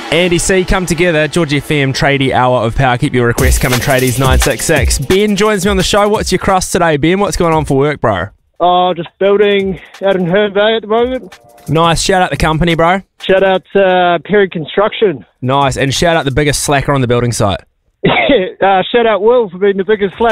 Andy C, come together. George FM Tradie Hour of Power. Keep your requests coming, Tradies 966. Ben joins me on the show. What's your crust today, Ben? What's going on for work, bro? Oh, just building out in Herne Bay at the moment. Nice. Shout out the company, bro. Shout out Perry Construction. Nice. And shout out the biggest slacker on the building site. Shout out Will for being the biggest slacker.